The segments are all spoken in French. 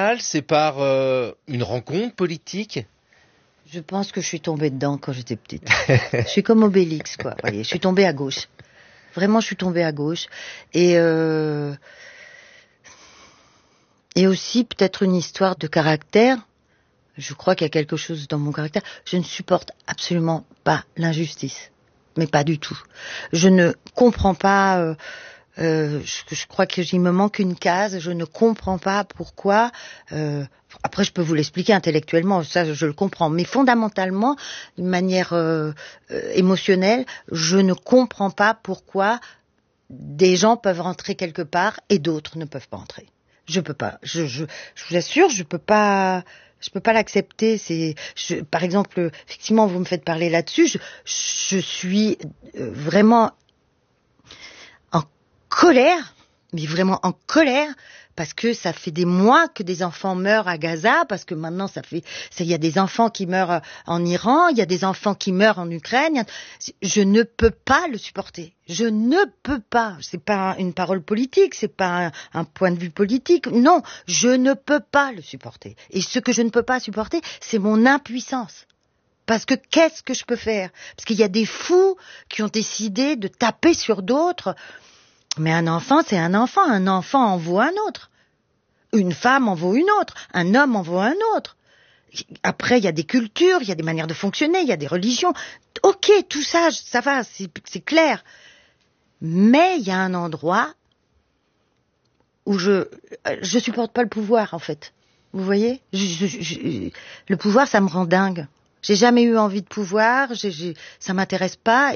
normal? C'est par une rencontre politique? Je pense que je suis tombée dedans quand j'étais petite. Je suis comme Obélix, quoi. Voyez, je suis tombée à gauche. Vraiment, je suis tombée à gauche. Et aussi peut-être une histoire de caractère. Je crois qu'il y a quelque chose dans mon caractère. Je ne supporte absolument pas l'injustice. Mais pas du tout. Je ne comprends pas... je crois qu'il me manque une case. Je ne comprends pas pourquoi... après, je peux vous l'expliquer intellectuellement, ça je le comprends. Mais fondamentalement, d'une manière émotionnelle, je ne comprends pas pourquoi des gens peuvent rentrer quelque part et d'autres ne peuvent pas entrer. Je peux pas. Je vous assure, je peux pas l'accepter. Par exemple, effectivement, vous me faites parler là-dessus. Je suis vraiment en colère, mais vraiment en colère, parce que ça fait des mois que des enfants meurent à Gaza, parce que maintenant il y a des enfants qui meurent en Iran, il y a des enfants qui meurent en Ukraine. Je ne peux pas le supporter. Je ne peux pas. C'est pas une parole politique, c'est pas un point de vue politique. Non, je ne peux pas le supporter. Et ce que je ne peux pas supporter, c'est mon impuissance. Parce que qu'est-ce que je peux faire? Parce qu'il y a des fous qui ont décidé de taper sur d'autres. Mais un enfant, c'est un enfant. Un enfant en vaut un autre. Une femme en vaut une autre. Un homme en vaut un autre. Après, il y a des cultures, il y a des manières de fonctionner, il y a des religions. Ok, tout ça, ça va, c'est clair. Mais il y a un endroit où je supporte pas le pouvoir, en fait. Vous voyez? Le pouvoir, ça me rend dingue. J'ai jamais eu envie de pouvoir, ça m'intéresse pas,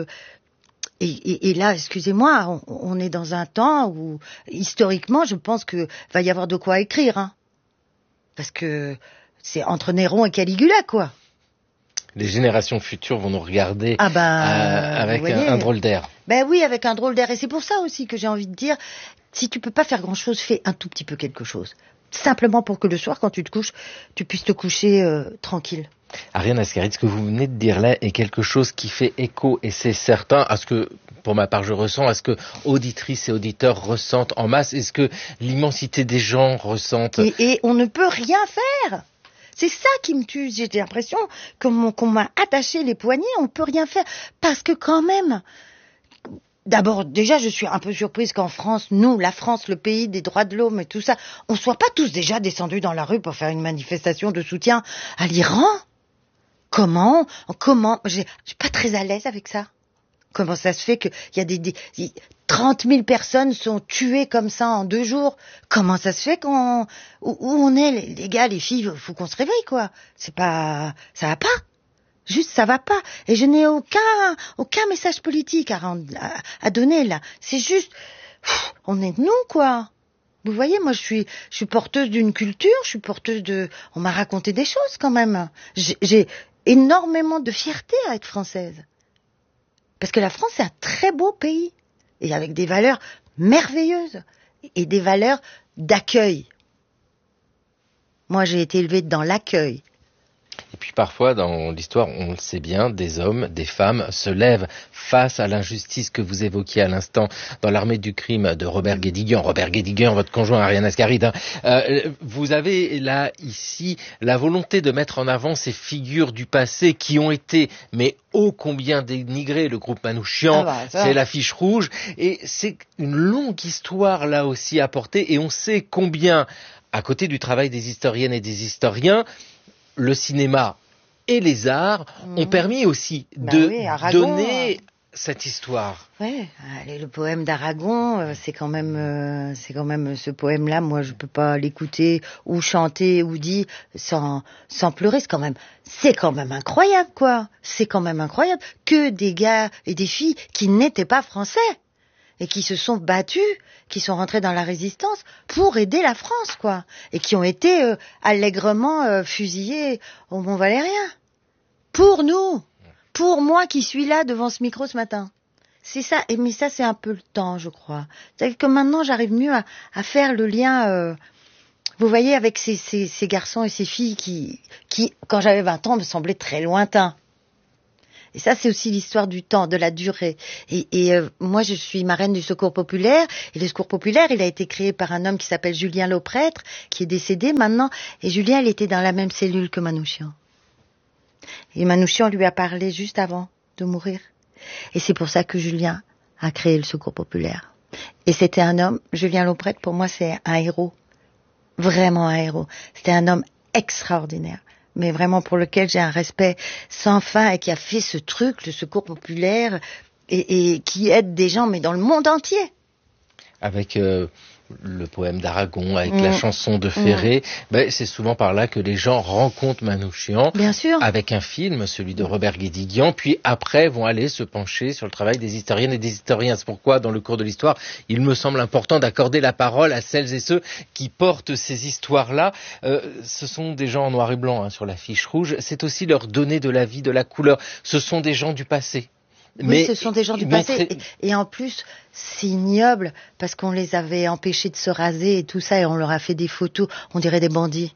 et là, excusez-moi, on est dans un temps où, historiquement, je pense que va y avoir de quoi écrire, hein. Parce que c'est entre Néron et Caligula, quoi. Les générations futures vont nous regarder avec un drôle d'air. Ben oui, avec un drôle d'air. Et c'est pour ça aussi que j'ai envie de dire, si tu peux pas faire grand-chose, fais un tout petit peu quelque chose. Simplement pour que le soir, quand tu te couches, tu puisses te coucher tranquille. Ariane Ascaride, ce que vous venez de dire là est quelque chose qui fait écho, et c'est certain, à ce que, pour ma part, je ressens, à ce que auditrices et auditeurs ressentent en masse, et ce que l'immensité des gens ressentent. Et on ne peut rien faire. C'est ça qui me tue. J'ai l'impression qu'on m'a attaché les poignets, on ne peut rien faire. Parce que quand même... D'abord, déjà, je suis un peu surprise qu'en France, nous, la France, le pays des droits de l'homme et tout ça, on soit pas tous déjà descendus dans la rue pour faire une manifestation de soutien à l'Iran. Comment je suis pas très à l'aise avec ça. Comment ça se fait qu'il y a 30 000 personnes sont tuées comme ça en 2 jours? Comment ça se fait où on est, les gars, les filles, faut qu'on se réveille, quoi. Ça va pas. Juste, ça va pas. Et je n'ai aucun message politique à donner, là. C'est juste, on est de nous, quoi. Vous voyez, moi, je suis porteuse d'une culture, on m'a raconté des choses, quand même. J'ai énormément de fierté à être française. Parce que la France, c'est un très beau pays. Et avec des valeurs merveilleuses. Et des valeurs d'accueil. Moi, j'ai été élevée dans l'accueil. Et puis parfois, dans l'histoire, on le sait bien, des hommes, des femmes se lèvent face à l'injustice que vous évoquiez à l'instant dans l'armée du crime de Robert Guédiguian. Robert Guédiguian, votre conjoint Ariane Ascaride. Vous avez là, ici, la volonté de mettre en avant ces figures du passé qui ont été, mais ô combien dénigrées. Le groupe Manouchian, c'est l'affiche rouge. Et c'est une longue histoire là aussi à porter. Et on sait combien, à côté du travail des historiennes et des historiens, le cinéma et les arts ont permis aussi donner cette histoire. Ouais, le poème d'Aragon, c'est quand même ce poème-là. Moi, je peux pas l'écouter ou chanter ou dire sans pleurer. C'est quand même incroyable, quoi. C'est quand même incroyable que des gars et des filles qui n'étaient pas français et qui se sont battus, qui sont rentrés dans la résistance pour aider la France, quoi. Et qui ont été allègrement fusillés au Mont-Valérien. Pour nous. Pour moi qui suis là devant ce micro ce matin. C'est ça. Mais ça, c'est un peu le temps, je crois. C'est-à-dire que maintenant, j'arrive mieux à faire le lien, vous voyez, avec ces garçons et ces filles qui, quand j'avais 20 ans, me semblaient très lointains. Et ça, c'est aussi l'histoire du temps, de la durée. Moi, je suis marraine du Secours populaire. Et le Secours populaire, il a été créé par un homme qui s'appelle Julien Lauprêtre, qui est décédé maintenant. Et Julien, il était dans la même cellule que Manouchian. Et Manouchian lui a parlé juste avant de mourir. Et c'est pour ça que Julien a créé le Secours populaire. Et c'était un homme, Julien Lauprêtre, pour moi, c'est un héros. Vraiment un héros. C'était un homme extraordinaire. Mais vraiment pour lequel j'ai un respect sans fin et qui a fait ce truc, le Secours populaire, et qui aide des gens, mais dans le monde entier. Avec le poème d'Aragon, avec la chanson de Ferré, c'est souvent par là que les gens rencontrent Manouchian. Bien sûr. Avec un film, celui de Robert Guédiguian, puis après vont aller se pencher sur le travail des historiennes et des historiens. C'est pourquoi, dans le cours de l'histoire, il me semble important d'accorder la parole à celles et ceux qui portent ces histoires-là. Ce sont des gens en noir et blanc sur la fiche rouge. C'est aussi leur donner de la vie, de la couleur. Ce sont des gens du passé. Oui, ce sont des gens du passé. Et en plus, c'est ignoble parce qu'on les avait empêchés de se raser et tout ça et on leur a fait des photos. On dirait des bandits.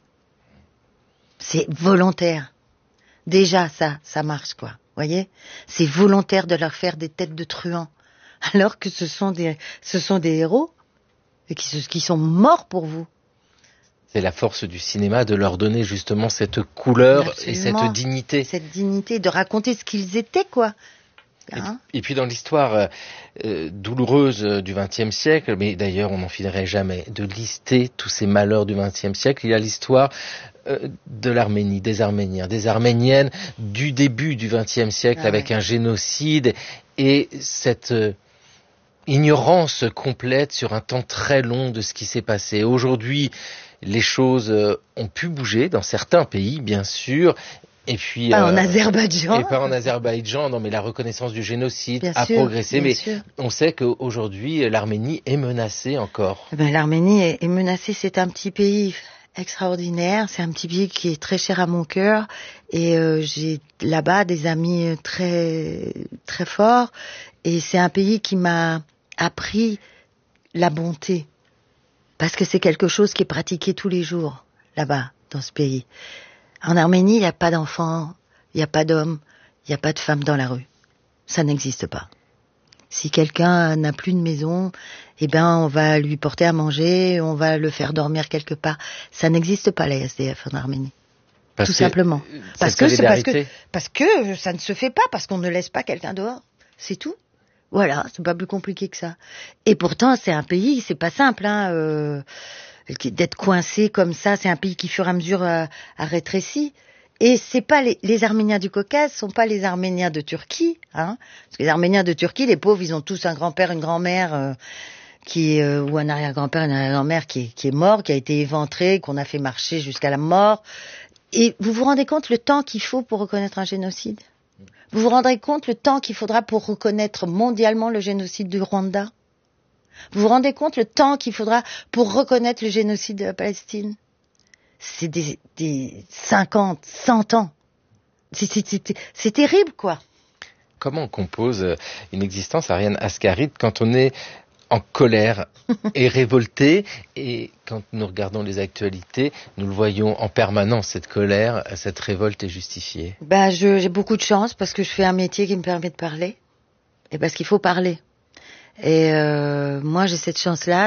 C'est volontaire. Déjà, ça marche, quoi. Voyez? C'est volontaire de leur faire des têtes de truands. Alors que ce sont des héros et qui sont morts pour vous. C'est la force du cinéma de leur donner justement cette couleur. Absolument. Et cette dignité. Cette dignité de raconter ce qu'ils étaient, quoi. Et puis dans l'histoire douloureuse du XXe siècle, mais d'ailleurs on n'en finirait jamais de lister tous ces malheurs du XXe siècle, il y a l'histoire de l'Arménie, des Arméniens, des Arméniennes du début du XXe siècle avec un génocide et cette ignorance complète sur un temps très long de ce qui s'est passé. Aujourd'hui, les choses ont pu bouger dans certains pays, bien sûr. Et puis pas en Azerbaïdjan. Et pas en Azerbaïdjan, non, mais la reconnaissance du génocide bien a sûr, progressé, mais sûr. On sait qu'aujourd'hui l'Arménie est menacée encore. L'Arménie est menacée, c'est un petit pays extraordinaire, c'est un petit pays qui est très cher à mon cœur et j'ai là-bas des amis très très forts et c'est un pays qui m'a appris la bonté parce que c'est quelque chose qui est pratiqué tous les jours là-bas dans ce pays. En Arménie, il n'y a pas d'enfants, il n'y a pas d'hommes, il n'y a pas de femmes dans la rue. Ça n'existe pas. Si quelqu'un n'a plus de maison, on va lui porter à manger, on va le faire dormir quelque part. Ça n'existe pas, les SDF en Arménie. Tout simplement. Parce que ça ne se fait pas, parce qu'on ne laisse pas quelqu'un dehors. C'est tout. Voilà, c'est pas plus compliqué que ça. Et pourtant, c'est un pays, c'est pas simple, d'être coincé comme ça, c'est un pays qui, fur et à mesure, a rétréci. Et c'est pas les Arméniens du Caucase, sont pas les Arméniens de Turquie, Parce que les Arméniens de Turquie, les pauvres, ils ont tous un grand-père, une grand-mère ou un arrière-grand-père, une arrière-grand-mère qui est mort, qui a été éventré, qu'on a fait marcher jusqu'à la mort. Et vous vous rendez compte le temps qu'il faut pour reconnaître un génocide? Vous vous rendrez compte le temps qu'il faudra pour reconnaître mondialement le génocide du Rwanda? Vous vous rendez compte le temps qu'il faudra pour reconnaître le génocide de la Palestine? C'est des 50, 100 ans. C'est terrible, quoi. Comment on compose une existence, Ariane Ascaride, quand on est en colère et révolté, et quand nous regardons les actualités, nous le voyons en permanence, cette colère, cette révolte est justifiée? J'ai beaucoup de chance parce que je fais un métier qui me permet de parler, et parce qu'il faut parler. Et moi, j'ai cette chance-là,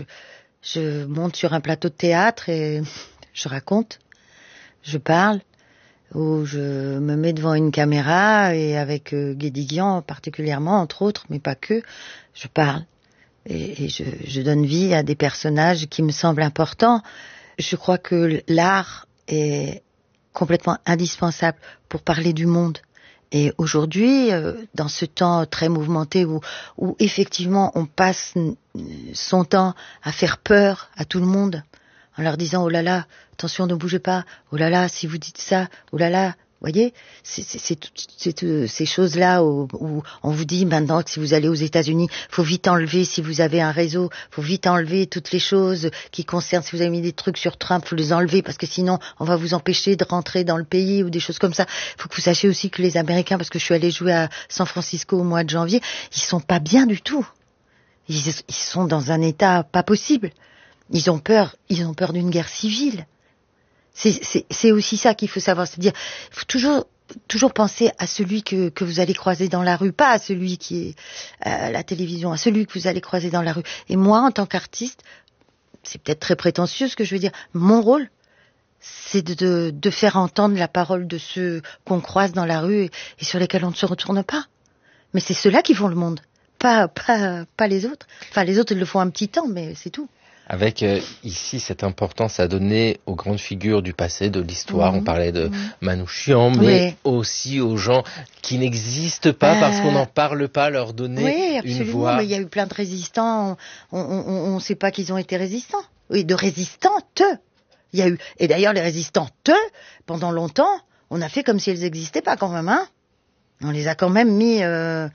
je monte sur un plateau de théâtre et je raconte, je parle, ou je me mets devant une caméra et avec Guédiguian particulièrement, entre autres, mais pas que, je parle. Et je donne vie à des personnages qui me semblent importants. Je crois que l'art est complètement indispensable pour parler du monde. Et aujourd'hui, dans ce temps très mouvementé où effectivement on passe son temps à faire peur à tout le monde, en leur disant « Oh là là, attention, ne bougez pas. Oh là là, si vous dites ça, oh là là. » Vous voyez, c'est ces choses-là où on vous dit maintenant que si vous allez aux États-Unis, faut vite enlever, si vous avez un réseau, faut vite enlever toutes les choses qui concernent, si vous avez mis des trucs sur Trump, faut les enlever parce que sinon on va vous empêcher de rentrer dans le pays ou des choses comme ça. Faut que vous sachiez aussi que les Américains, parce que je suis allée jouer à San Francisco au mois de janvier, ils sont pas bien du tout. Ils sont dans un état pas possible. Ils ont peur d'une guerre civile. C'est aussi ça qu'il faut savoir, c'est-à-dire, il faut toujours toujours penser à celui que vous allez croiser dans la rue, pas à celui qui est à la télévision, à celui que vous allez croiser dans la rue. Et moi, en tant qu'artiste, c'est peut-être très prétentieux ce que je veux dire, mon rôle, c'est de faire entendre la parole de ceux qu'on croise dans la rue et sur lesquels on ne se retourne pas. Mais c'est ceux-là qui font le monde, pas les autres. Enfin, les autres, ils le font un petit temps, mais c'est tout. Avec ici cette importance à donner aux grandes figures du passé, de l'histoire. On parlait de Manouchian, mais aussi aux gens qui n'existent pas parce qu'on n'en parle pas, leur donner une voix. Mais il y a eu plein de résistants. On ne sait pas qu'ils ont été résistants. Oui, de résistantes. Il y a eu, et d'ailleurs les résistantes, pendant longtemps, on a fait comme si elles n'existaient pas quand même, hein. On les a quand même mis, la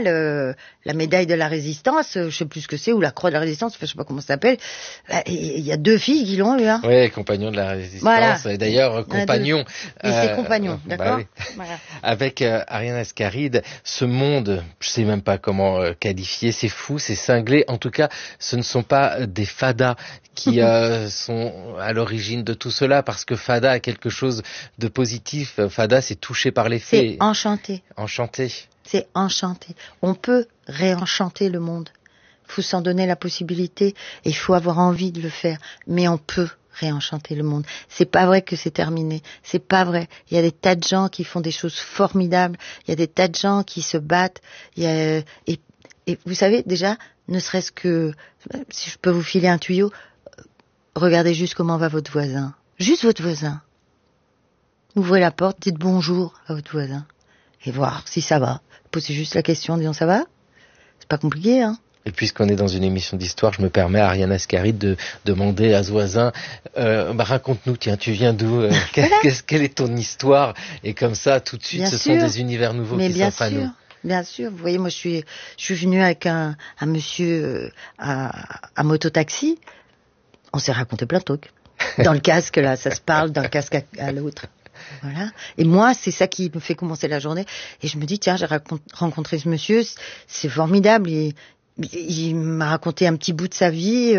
médaille de la résistance, je sais plus ce que c'est, ou la croix de la résistance, enfin, je sais pas comment ça s'appelle. Il y a 2 filles qui l'ont eu, hein. Oui, compagnons de la résistance. Voilà. Et d'ailleurs, compagnons. Mais c'est compagnons, d'accord. Oui. Voilà. Avec Ariane Ascaride, ce monde, je sais même pas comment qualifier, c'est fou, c'est cinglé. En tout cas, ce ne sont pas des fadas qui sont à l'origine de tout cela, parce que fada a quelque chose de positif. Fada, c'est touché par les faits. C'est enchanté. Enchanté. C'est enchanté. On peut réenchanter le monde. Il faut s'en donner la possibilité et il faut avoir envie de le faire. Mais on peut réenchanter le monde. C'est pas vrai que c'est terminé. C'est pas vrai. Il y a des tas de gens qui font des choses formidables. Il y a des tas de gens qui se battent. Et vous savez, déjà, ne serait-ce que, si je peux vous filer un tuyau, regardez juste comment va votre voisin. Juste votre voisin. Ouvrez la porte, dites bonjour à votre voisin. Et voir si ça va. Posez juste la question, disons ça va. C'est pas compliqué, hein. Et puisqu'on est dans une émission d'histoire, je me permets à Ariane Ascaride de demander à ce voisin, raconte-nous, tiens, tu viens d'où, quelle est ton histoire? Et comme ça, tout de suite, sont des univers nouveaux qui s'offrent à nous. Bien sûr, vous voyez, moi je suis venue avec un monsieur à mototaxi. On s'est raconté plein de trucs. Dans le casque, là, ça se parle d'un casque à l'autre. Voilà. Et moi, c'est ça qui me fait commencer la journée. Et je me dis, tiens, j'ai rencontré ce monsieur, c'est formidable. Il m'a raconté un petit bout de sa vie,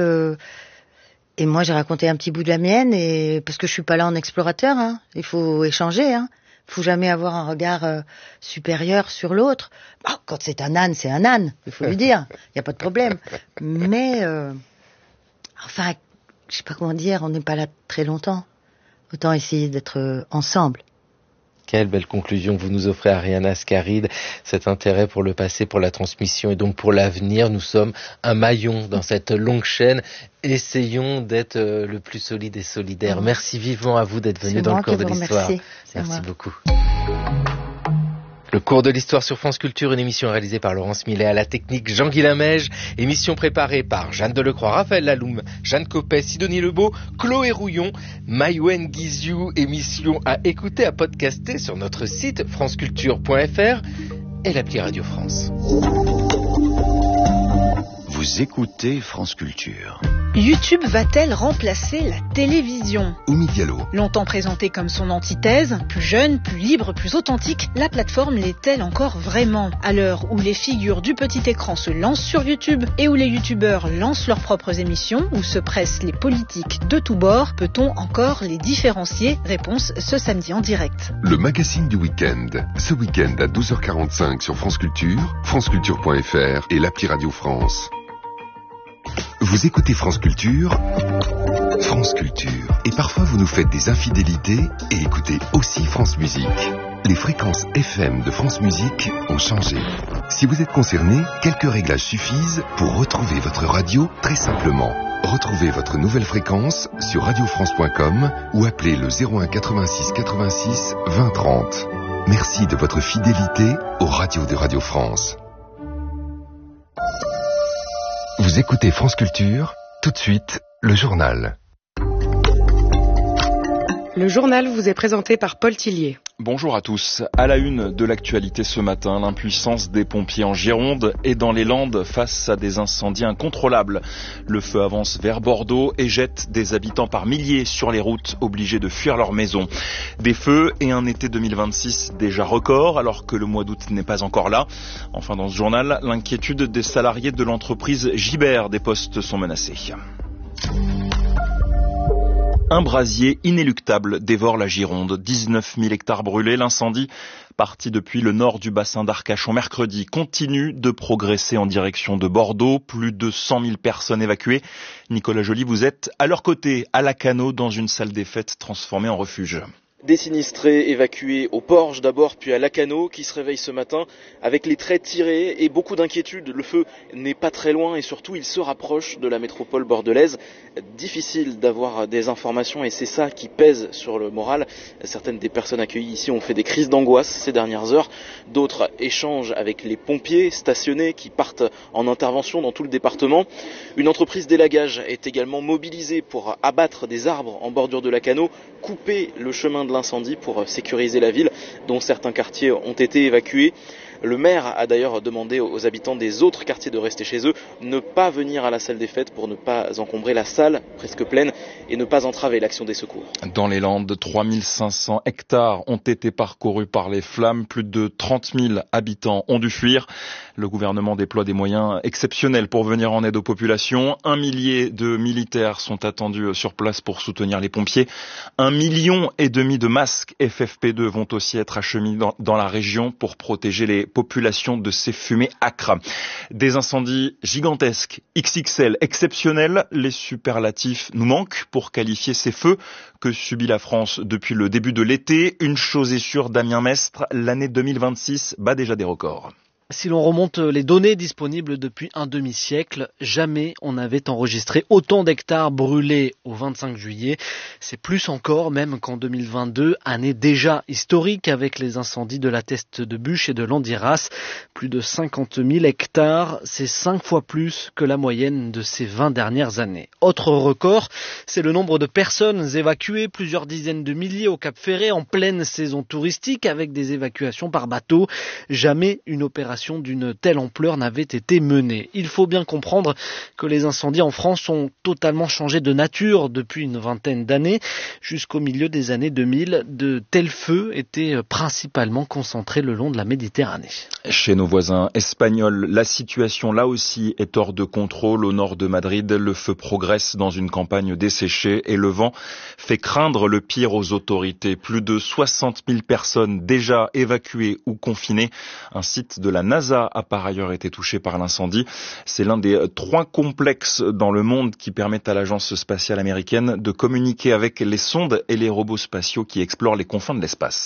et moi, j'ai raconté un petit bout de la mienne, et parce que je suis pas là en explorateur, hein. Il faut échanger, hein. Il faut jamais avoir un regard supérieur sur l'autre. Bon, quand c'est un âne, il faut lui dire. Il n'y a pas de problème. Mais, enfin, je sais pas comment dire, on n'est pas là très longtemps. Autant essayer d'être ensemble. Quelle belle conclusion vous nous offrez, Ariane Ascaride. Cet intérêt pour le passé, pour la transmission et donc pour l'avenir. Nous sommes un maillon dans cette longue chaîne. Essayons d'être le plus solide et solidaire. Merci vivement à vous d'être venu dans le cours de l'histoire. Merci beaucoup. Le cours de l'histoire sur France Culture, une émission réalisée par Laurence Millet, à la technique Jean-Guy Lamège, émission préparée par Jeanne Delecroix, Raphaël Laloum, Jeanne Copet, Sidonie Lebeau, Chloé Rouillon, Maïwen Guizou, émission à écouter, à podcaster sur notre site franceculture.fr et l'appli Radio France. Vous écoutez France Culture. YouTube va-t-elle remplacer la télévision ? Oumi Diallo. Longtemps présentée comme son antithèse, plus jeune, plus libre, plus authentique, la plateforme l'est-elle encore vraiment ? À l'heure où les figures du petit écran se lancent sur YouTube et où les youtubeurs lancent leurs propres émissions, où se pressent les politiques de tous bords, peut-on encore les différencier ? Réponse ce samedi en direct. Le magazine du week-end. Ce week-end à 12h45 sur France Culture, franceculture.fr et l'appli Radio France. Vous écoutez France Culture, et parfois vous nous faites des infidélités et écoutez aussi France Musique. Les fréquences FM de France Musique ont changé. Si vous êtes concerné, quelques réglages suffisent pour retrouver votre radio très simplement. Retrouvez votre nouvelle fréquence sur radiofrance.com ou appelez le 01 86 86 20 30. Merci de votre fidélité aux radios de Radio France. Vous écoutez France Culture, tout de suite, le journal. Le journal vous est présenté par Paul Tillier. Bonjour à tous. À la une de l'actualité ce matin, l'impuissance des pompiers en Gironde et dans les Landes face à des incendies incontrôlables. Le feu avance vers Bordeaux et jette des habitants par milliers sur les routes, obligés de fuir leur maison. Des feux et un été 2026 déjà record, alors que le mois d'août n'est pas encore là. Enfin, dans ce journal, l'inquiétude des salariés de l'entreprise Gibert, des postes sont menacés. Un brasier inéluctable dévore la Gironde. 19 000 hectares brûlés. L'incendie, parti depuis le nord du bassin d'Arcachon mercredi, continue de progresser en direction de Bordeaux. Plus de 100 000 personnes évacuées. Nicolas Joly, vous êtes à leur côté, à Lacanau, dans une salle des fêtes transformée en refuge. Des sinistrés évacués au Porge d'abord, puis à Lacanau, qui se réveillent ce matin avec les traits tirés et beaucoup d'inquiétude. Le feu n'est pas très loin et surtout il se rapproche de la métropole bordelaise. Difficile d'avoir des informations et c'est ça qui pèse sur le moral. Certaines des personnes accueillies ici ont fait des crises d'angoisse ces dernières heures. D'autres échangent avec les pompiers stationnés qui partent en intervention dans tout le département. Une entreprise d'élagage est également mobilisée pour abattre des arbres en bordure de Lacanau, couper le chemin de l'incendie pour sécuriser la ville, dont certains quartiers ont été évacués. Le maire a d'ailleurs demandé aux habitants des autres quartiers de rester chez eux, ne pas venir à la salle des fêtes pour ne pas encombrer la salle presque pleine et ne pas entraver l'action des secours. Dans les Landes, 3500 hectares ont été parcourus par les flammes. Plus de 30 000 habitants ont dû fuir. Le gouvernement déploie des moyens exceptionnels pour venir en aide aux populations. 1 millier de militaires sont attendus sur place pour soutenir les pompiers. 1,5 million de masques FFP2 vont aussi être acheminés dans la région pour protéger les populations de ces fumées âcres. Des incendies gigantesques, XXL, exceptionnels. Les superlatifs nous manquent pour qualifier ces feux que subit la France depuis le début de l'été. Une chose est sûre, Damien Mestre, l'année 2026 bat déjà des records. Si l'on remonte les données disponibles depuis un demi-siècle, jamais on n'avait enregistré autant d'hectares brûlés au 25 juillet. C'est plus encore même qu'en 2022, année déjà historique avec les incendies de la Teste de Buch et de Landiras. Plus de 50 000 hectares, c'est 5 fois plus que la moyenne de ces 20 dernières années. Autre record, c'est le nombre de personnes évacuées, plusieurs dizaines de milliers au Cap Ferret en pleine saison touristique avec des évacuations par bateau. Jamais une opération d'une telle ampleur n'avait été menée. Il faut bien comprendre que les incendies en France ont totalement changé de nature depuis une vingtaine d'années. Jusqu'au milieu des années 2000, de tels feux étaient principalement concentrés le long de la Méditerranée. Chez nos voisins espagnols, la situation là aussi est hors de contrôle. Au nord de Madrid, le feu progresse dans une campagne desséchée et le vent fait craindre le pire aux autorités. Plus de 60 000 personnes déjà évacuées ou confinées. Un site de la NASA a par ailleurs été touché par l'incendie. C'est l'un des 3 complexes dans le monde qui permettent à l'agence spatiale américaine de communiquer avec les sondes et les robots spatiaux qui explorent les confins de l'espace.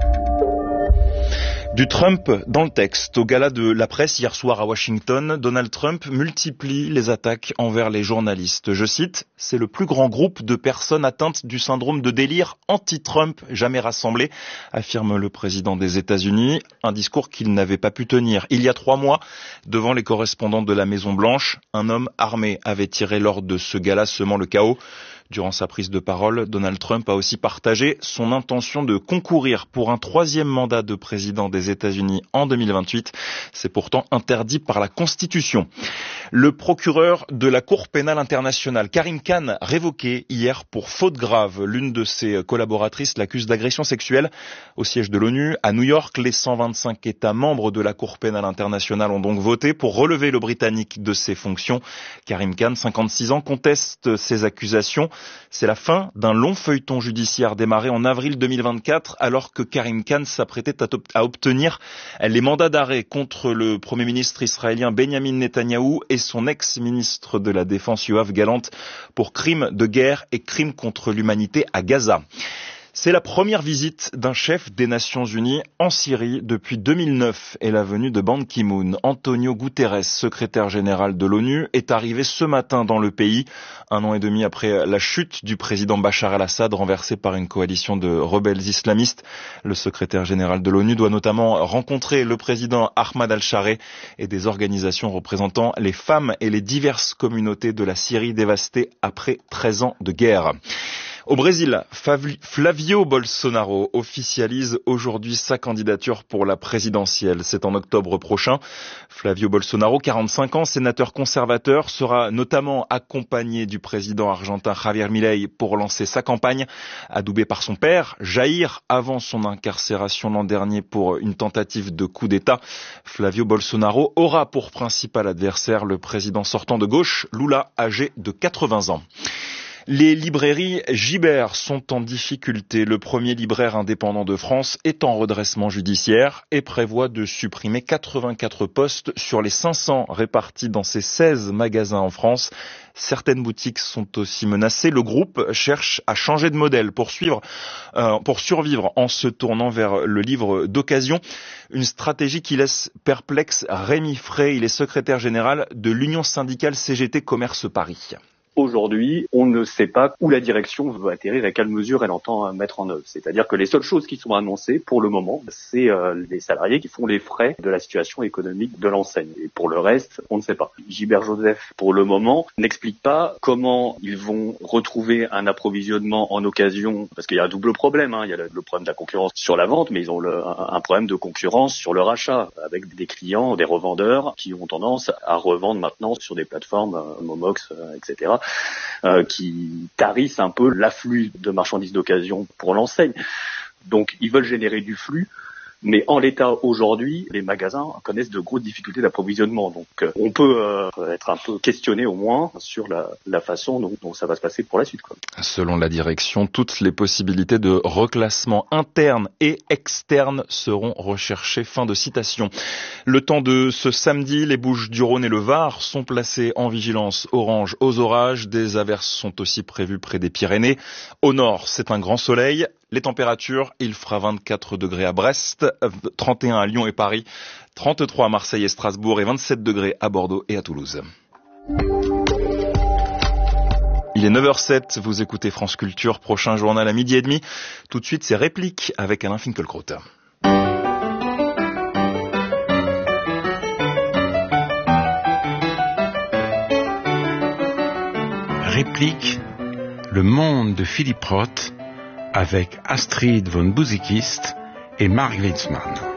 Du Trump dans le texte. Au gala de la presse hier soir à Washington, Donald Trump multiplie les attaques envers les journalistes. Je cite, « C'est le plus grand groupe de personnes atteintes du syndrome de délire anti-Trump jamais rassemblé », affirme le président des États-Unis. Un discours qu'il n'avait pas pu tenir. Il y a 3 mois, devant les correspondants de la Maison-Blanche, un homme armé avait tiré lors de ce gala semant le chaos. Durant sa prise de parole, Donald Trump a aussi partagé son intention de concourir pour un 3e mandat de président des États-Unis en 2028. C'est pourtant interdit par la Constitution. Le procureur de la Cour pénale internationale, Karim Khan, révoqué hier pour faute grave. L'une de ses collaboratrices l'accuse d'agression sexuelle. Au siège de l'ONU, à New York, les 125 États membres de la Cour pénale internationale ont donc voté pour relever le Britannique de ses fonctions. Karim Khan, 56 ans, conteste ces accusations. C'est la fin d'un long feuilleton judiciaire démarré en avril 2024 alors que Karim Khan s'apprêtait à obtenir les mandats d'arrêt contre le Premier ministre israélien Benjamin Netanyahou et son ex-ministre de la Défense Yoav Gallant pour crimes de guerre et crimes contre l'humanité à Gaza. C'est la première visite d'un chef des Nations Unies en Syrie depuis 2009 et la venue de Ban Ki-moon. Antonio Guterres, secrétaire général de l'ONU, est arrivé ce matin dans le pays, 1 an et demi après la chute du président Bachar el-Assad renversé par une coalition de rebelles islamistes. Le secrétaire général de l'ONU doit notamment rencontrer le président Ahmad al-Shareh et des organisations représentant les femmes et les diverses communautés de la Syrie dévastée après 13 ans de guerre. Au Brésil, Flavio Bolsonaro officialise aujourd'hui sa candidature pour la présidentielle. C'est en octobre prochain. Flavio Bolsonaro, 45 ans, sénateur conservateur, sera notamment accompagné du président argentin Javier Milei pour lancer sa campagne, adoubé par son père, Jair, avant son incarcération l'an dernier pour une tentative de coup d'État. Flavio Bolsonaro aura pour principal adversaire le président sortant de gauche, Lula, âgé de 80 ans. Les librairies Gibert sont en difficulté. Le premier libraire indépendant de France est en redressement judiciaire et prévoit de supprimer 84 postes sur les 500 répartis dans ses 16 magasins en France. Certaines boutiques sont aussi menacées. Le groupe cherche à changer de modèle pour survivre en se tournant vers le livre d'occasion. Une stratégie qui laisse perplexe Rémi Frey. Il est secrétaire général de l'Union syndicale CGT Commerce Paris. Aujourd'hui, on ne sait pas où la direction veut atterrir et quelle mesure elle entend mettre en œuvre. C'est-à-dire que les seules choses qui sont annoncées pour le moment, c'est les salariés qui font les frais de la situation économique de l'enseigne. Et pour le reste, on ne sait pas. Gilbert Joseph, pour le moment, n'explique pas comment ils vont retrouver un approvisionnement en occasion, parce qu'il y a un double problème. Il y a le problème de la concurrence sur la vente, mais ils ont un problème de concurrence sur le rachat, avec des clients, des revendeurs qui ont tendance à revendre maintenant sur des plateformes, Momox, etc., qui tarissent un peu l'afflux de marchandises d'occasion pour l'enseigne. Donc ils veulent générer du flux, mais en l'état aujourd'hui, les magasins connaissent de grosses difficultés d'approvisionnement. Donc on peut être un peu questionné au moins sur la façon dont ça va se passer pour la suite, quoi. Selon la direction, toutes les possibilités de reclassement interne et externe seront recherchées. Fin de citation. Le temps de ce samedi, les Bouches-du-Rhône et le Var sont placés en vigilance orange aux orages. Des averses sont aussi prévues près des Pyrénées. Au nord, c'est un grand soleil. Les températures, il fera 24 degrés à Brest, 31 à Lyon et Paris, 33 à Marseille et Strasbourg et 27 degrés à Bordeaux et à Toulouse. Il est 9h07, vous écoutez France Culture, prochain journal à 12h30. Tout de suite, c'est Réplique avec Alain Finkielkraut. Réplique, le monde de Philippe Roth, avec Astrid von Buzikist et Mark Witzmann.